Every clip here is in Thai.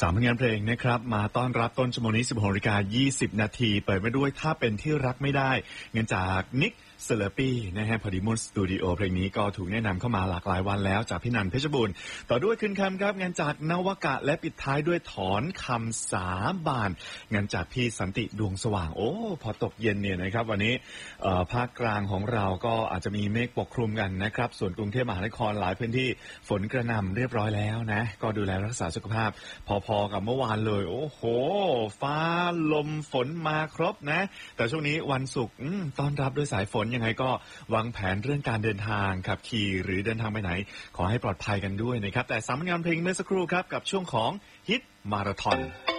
3 ผลงานเพลงนะครับมาต้อนรับต้นชั่วโมงนี้ 16:20 นาทีเปิดมาด้วยถ้าเป็นที่รักไม่ได้เงินจากนิกเซเลปี้นะฮะพอดีมูนสตูดิโอเพลงนี้ก็ถูกแนะนำเข้ามาหลากหลายวันแล้วจากพี่นันเพชรบุญต่อด้วยคืนคำครับงานจากนวกะและปิดท้ายด้วยถอนคำสาบานงานจากพี่สันติดวงสว่างโอ้พอตกเย็นเนี่ยนะครับวันนี้ภาคกลางของเราก็อาจจะมีเมฆปกคลุมกันนะครับส่วนกรุงเทพมหานครหลายพื้นที่ฝนกระหน่ำเรียบร้อยแล้วนะก็ดูแลรักษาสุขภาพพอๆกับเมื่อวานเลยโอ้โหฟ้าลมฝนมาครบนะแต่ช่วงนี้วันศุกร์ต้อนรับด้วยสายฝนยังไงก็วางแผนเรื่องการเดินทางขับขี่หรือเดินทางไปไหนขอให้ปลอดภัยกันด้วยนะครับแต่3 ผลงานเพลงเมื่อสักครู่ครับกับช่วงของฮิตมาราธอน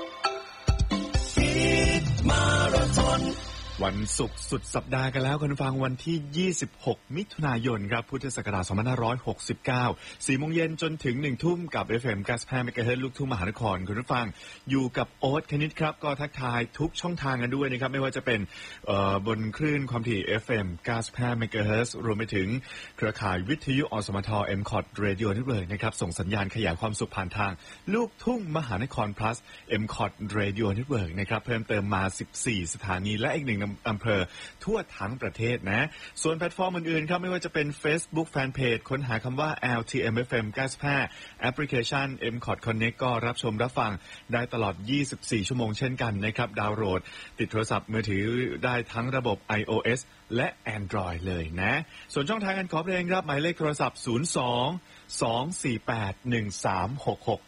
ฮิตมาราธอนวันศุกร์สุดสัปดาห์กันแล้วคุณฟังวันที่26มิถุนายนครับพุทธศักราช2569 4 โมงเย็นจนถึง1 ทุ่มกับ FM 95 MHz ลูกทุ่งมหานครคุณผู้ฟังอยู่กับโอ๊ตคณิตครับก็ทักทายทุกช่องทางกันด้วยนะครับไม่ว่าจะเป็นบนคลื่นความถี่ FM 95 MHz รวมไปถึงเครือข่ายวิทยุอสมท MCOT Radio Network นะครับส่งสัญญาณขยายความสุขผ่านทางลูกทุ่งมหานคร plus MCOT Radio Network นะครับเพิ่มเติมมา14 สถานีและอีก1อำเภอทั่วทั้งประเทศนะส่วนแพลตฟอร์มอื่นๆครับไม่ว่าจะเป็น Facebook Fanpage ค้นหาคำว่า LTMFM 95แอปพลิเคชัน MCOT Connect ก็รับชมรับฟังได้ตลอด24 ชั่วโมงเช่นกันนะครับดาวน์โหลดติดโทรศัพท์มือถือได้ทั้งระบบ iOS และ Android เลยนะส่วนช่องทางการขอเพลงครับหมายเลขโทรศัพท์ 02-248-1366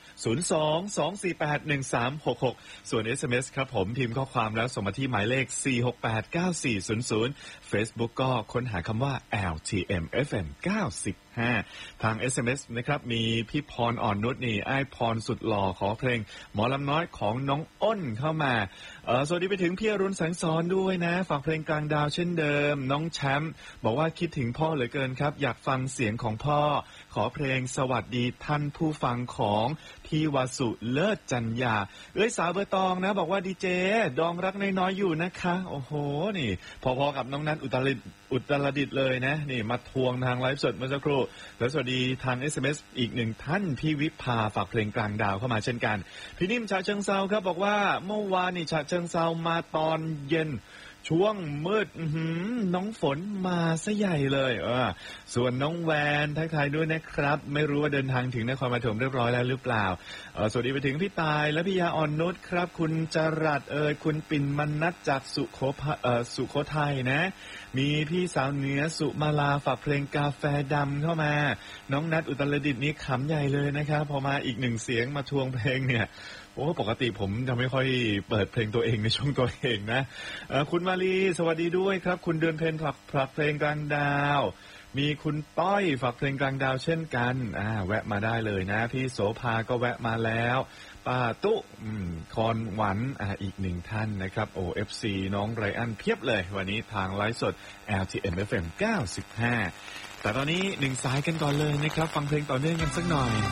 02-248-1366 ส่วน SMS ครับผมพิมพ์ข้อความแล้วส่งมาที่หมายเลข 468-9400 Facebook ก็ค้นหาคำว่า LTMFM 95 ทาง SMS นะครับมีพี่พรอ่อนนุชนี่ไอ้พรสุดหล่อขอเพลงหมอลำน้อยของน้องอ้นเข้ามาสวัสดีไปถึงพี่อรุณแสงสอนด้วยนะฝากเพลงกลางดาวเช่นเดิมน้องแชมป์บอกว่าคิดถึงพ่อเหลือเกินครับอยากฟังเสียงของพ่อขอเพลงสวัสดีท่านผู้ฟังของพี่วสุเลิศจันยาสาวเบอร์ตองนะบอกว่าดีเจดองรักน้อยๆอยู่นะคะโอ้โหนี่พอๆกับน้องนัทอุตรดิตถ์เลยนะนี่มาทวงทางไลฟ์สดเมื่อสักครู่แล้วสวัสดีทาง SMS อีก1 ท่านพี่วิภาฝากเพลงกลางดาวเข้ามาเช่นกันพี่นิ่มฉะเชิงเทราครับบอกว่าเมื่อวานนี่ฉะเชิงเทรามาตอนเย็นช่วงมืดน้องฝนมาซะใหญ่เลยส่วนน้องแวนทักทายด้วยนะครับไม่รู้ว่าเดินทางถึงนครปฐมเรียบร้อยแล้วหรือเปล่าสวัสดีไปถึงพี่ตายและพี่ยาอ่อนนุชครับคุณจรัสคุณปิ่นมนัสจากสุโขทัยนะมีพี่สาวเหนือสุมาลาฝากเพลงกาแฟดำเข้ามาน้องนัทอุตรดิตถ์นี่ขำใหญ่เลยนะครับพอมาอีก1 เสียงมาทวงเพลงเนี่ยโอ้ปกติผมจะไม่ค่อยเปิดเพลงตัวเองในช่วงตัวเองนะคุณมาลีสวัสดีด้วยครับคุณเดือนเพ็ญฝากเพลงกลางดาวมีคุณต้อยฝากเพลงกลางดาวเช่นกันแวะมาได้เลยนะพี่โสภาก็แวะมาแล้วป้าตุ๊คอนหวันอีก1 ท่านนะครับOFC น้องไรอันเพียบเลยวันนี้ทางไลฟ์สด LTMFM 95แต่ตอนนี้1 สายกันก่อนเลยนะครับฟังเพลงต่อเนื่องกันสักหน่อย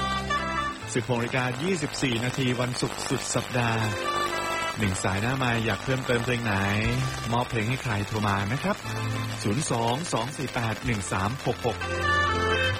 16:24 นาทีวันศุกร์สุดสัปดาห์1 สายหน้าไมค์อยากเพิ่มเติมเพลงไหนมอบเพลงให้ใครโทรมานะครับ 02-248-1366